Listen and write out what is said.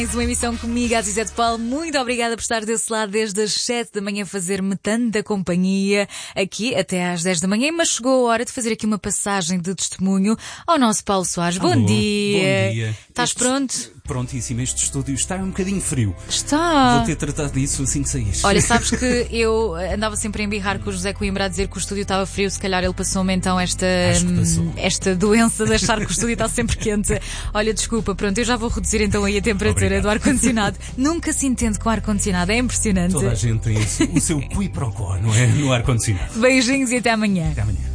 Mais uma emissão comigo, a Zizete Paulo. Muito obrigada por estar desse lado desde as 7 da manhã, fazer-me tanta companhia aqui até às 10 da manhã. Mas chegou a hora de fazer aqui uma passagem de testemunho ao nosso Paulo Soares. Alô, bom dia. Bom dia. Estás pronto? Prontíssimo. Este estúdio está um bocadinho frio. Está. Vou ter tratado disso assim que sair. Olha, sabes que eu andava sempre a embirrar com o José Coimbra a dizer que o estúdio estava frio. Se calhar ele passou-me então esta doença de achar que o estúdio está sempre quente. Olha, desculpa, pronto, eu já vou reduzir então aí a temperatura do ar-condicionado. Nunca se entende com ar-condicionado, é impressionante. Toda a gente tem isso, o seu qui pro quo, não é? No ar-condicionado. Beijinhos e até amanhã. Até amanhã.